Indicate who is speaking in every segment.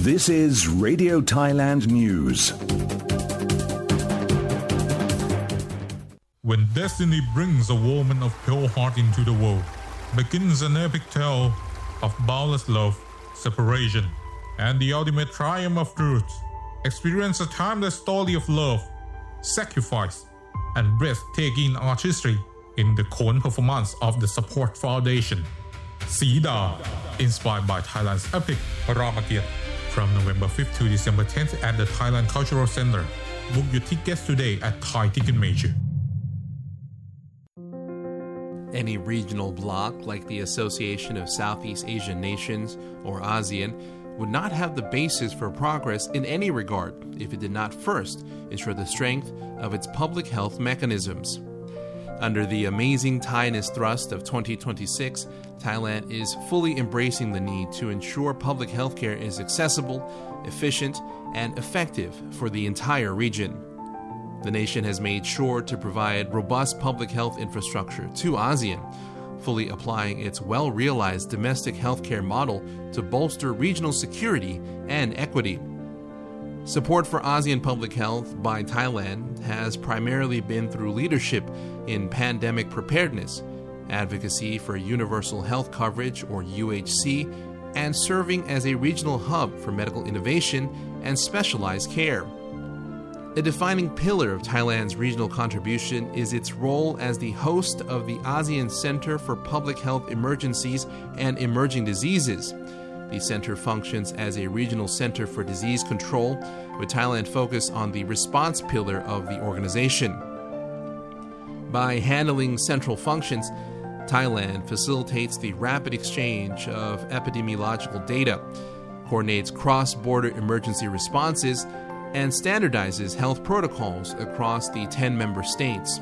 Speaker 1: This is Radio Thailand News.
Speaker 2: When destiny brings a woman of pure heart into the world, begins an epic tale of boundless love, separation, and the ultimate triumph of truth. Experience a timeless story of love, sacrifice, and breathtaking artistry in the Khon performance of the Support Foundation. Sida, inspired by Thailand's epic Ramagiyat, from November 5th to December 10th at the Thailand Cultural Center. Book your tickets today at Thai Ticket Major.
Speaker 3: Any regional bloc like the Association of Southeast Asian Nations, or ASEAN, would not have the basis for progress in any regard if it did not first ensure the strength of its public health mechanisms. Under the Amazing Thainess thrust of 2026, Thailand is fully embracing the need to ensure public health care is accessible, efficient, and effective for the entire region. The nation has made sure to provide robust public health infrastructure to ASEAN, fully applying its well-realized domestic healthcare model to bolster regional security and equity. Support for ASEAN public health by Thailand has primarily been through leadership in pandemic preparedness, advocacy for universal health coverage, or UHC, and serving as a regional hub for medical innovation and specialized care. A defining pillar of Thailand's regional contribution is its role as the host of the ASEAN Center for Public Health Emergencies and Emerging Diseases. The center functions as a regional center for disease control, with Thailand focus on the response pillar of the organization. By handling central functions, Thailand facilitates the rapid exchange of epidemiological data, coordinates cross-border emergency responses, and standardizes health protocols across the 10 member states.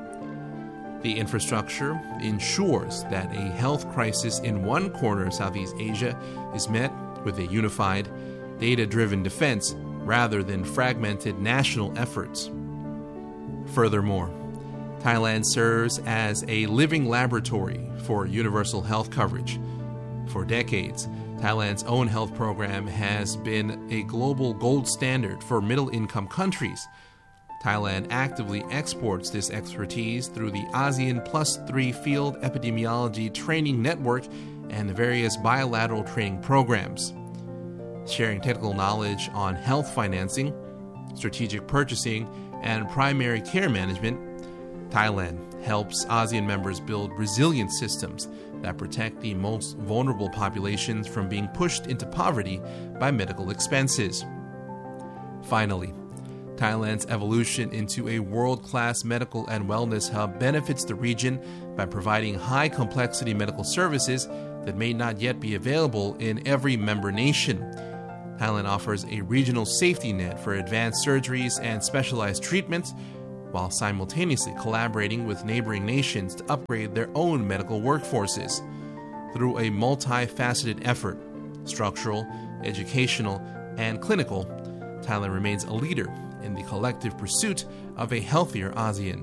Speaker 3: The infrastructure ensures that a health crisis in one corner of Southeast Asia is met with a unified, data-driven defense rather than fragmented national efforts. Furthermore, Thailand serves as a living laboratory for universal health coverage. For decades, Thailand's own health program has been a global gold standard for middle-income countries. Thailand actively exports this expertise through the ASEAN +3 Field Epidemiology Training Network and various bilateral training programs. Sharing technical knowledge on health financing, strategic purchasing, and primary care management, Thailand helps ASEAN members build resilient systems that protect the most vulnerable populations from being pushed into poverty by medical expenses. Finally, Thailand's evolution into a world-class medical and wellness hub benefits the region by providing high-complexity medical services that may not yet be available in every member nation. Thailand offers a regional safety net for advanced surgeries and specialized treatments, while simultaneously collaborating with neighboring nations to upgrade their own medical workforces. Through a multifaceted effort, structural, educational, and clinical, Thailand remains a leader in the collective pursuit of a healthier ASEAN.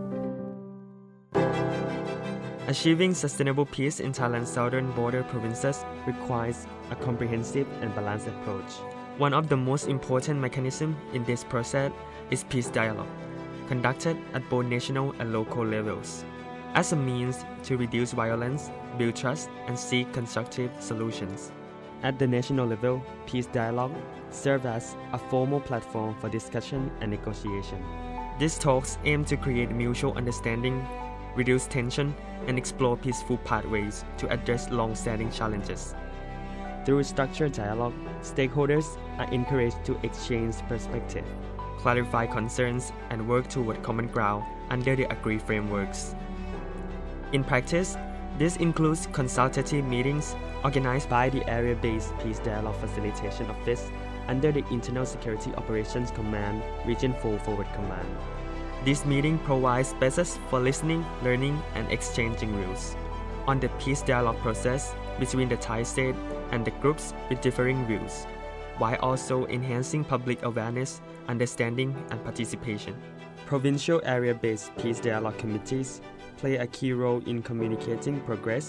Speaker 4: Achieving sustainable peace in Thailand's southern border provinces requires a comprehensive and balanced approach. One of the most important mechanisms in this process is peace dialogue, conducted at both national and local levels, as a means to reduce violence, build trust, and seek constructive solutions. At the national level, peace dialogue serves as a formal platform for discussion and negotiation. These talks aim to create mutual understanding, reduce tension, and explore peaceful pathways to address long-standing challenges. Through structured dialogue, stakeholders are encouraged to exchange perspectives, clarify concerns, and work toward common ground under the agreed frameworks. In practice, this includes consultative meetings organized by the Area-Based Peace Dialogue Facilitation Office under the Internal Security Operations Command, Region 4 Forward Command. This meeting provides spaces for listening, learning, and exchanging views on the peace dialogue process between the Thai state and the groups with differing views, while also enhancing public awareness, understanding, and participation. Provincial area-based peace dialogue committees play a key role in communicating progress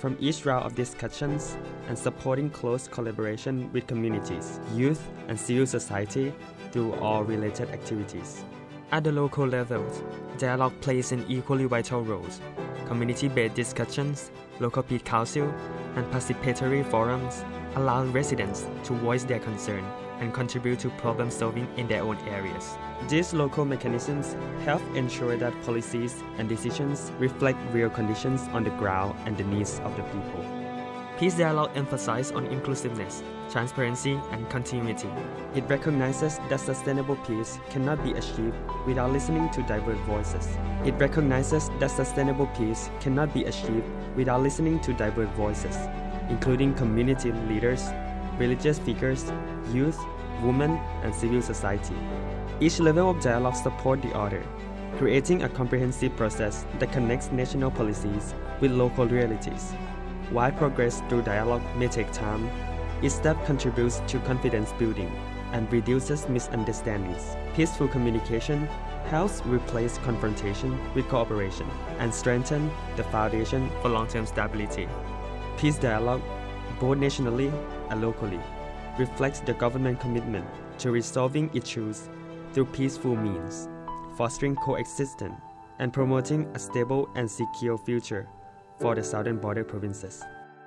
Speaker 4: from each round of discussions and supporting close collaboration with communities, youth, and civil society through all related activities. At the local level, dialogue plays an equally vital role. Community-based discussions, local peace council, and participatory forums allow residents to voice their concern and contribute to problem solving in their own areas. These local mechanisms help ensure that policies and decisions reflect real conditions on the ground and the needs of the people. Peace dialogue emphasizes on inclusiveness, transparency, and continuity. It recognizes that sustainable peace cannot be achieved without listening to diverse voices. It recognizes that sustainable peace cannot be achieved without listening to diverse voices, including community leaders, religious figures, youth, women, and civil society. Each level of dialogue supports the other, creating a comprehensive process that connects national policies with local realities. While progress through dialogue may take time, each step contributes to confidence building and reduces misunderstandings. Peaceful communication helps replace confrontation with cooperation and strengthen the foundation for long-term stability. Peace dialogue, both nationally and locally, reflects the government commitment to resolving issues through peaceful means, fostering coexistence, and promoting a stable and secure future for the southern border provinces.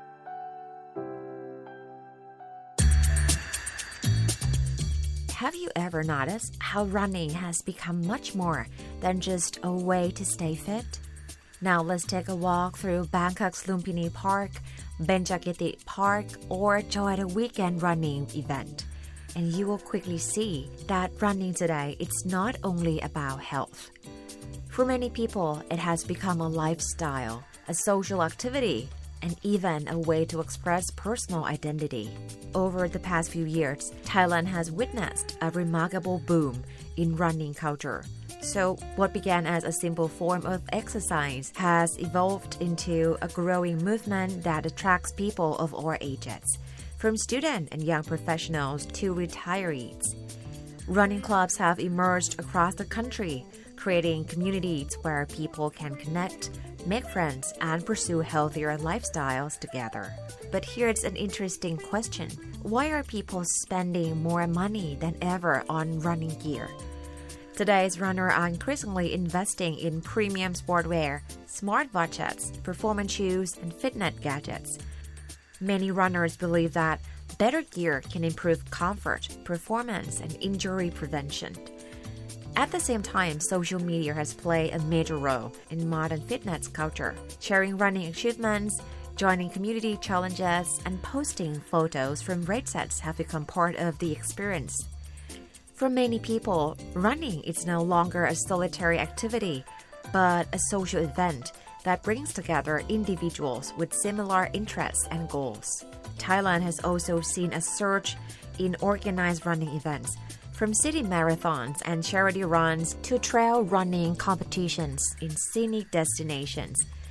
Speaker 5: Have you ever noticed how running has become much more than just a way to stay fit? Now let's take a walk through Bangkok's Lumpini Park, Benjakiti Park, or join a weekend running event. And you will quickly see that running today is not only about health. For many people, it has become a lifestyle, a social activity, and even a way to express personal identity. Over the past few years, Thailand has witnessed a remarkable boom in running culture. So, what began as a simple form of exercise has evolved into a growing movement that attracts people of all ages, from students and young professionals to retirees. Running clubs have emerged across the country, creating communities where people can connect, make friends, and pursue healthier lifestyles together. But here's an interesting question. Why are people spending more money than ever on running gear? Today's runners are increasingly investing in premium sportwear, smartwatches, performance shoes, and fitness gadgets. Many runners believe that better gear can improve comfort, performance, and injury prevention. At the same time, social media has played a major role in modern fitness culture. Sharing running achievements, joining community challenges, and posting photos from race sets have become part of the experience. For many people, running is no longer a solitary activity, but a social event that brings together individuals with similar interests and goals. Thailand has also seen a surge in organized running events, from city marathons and charity runs to trail running competitions in scenic destinations.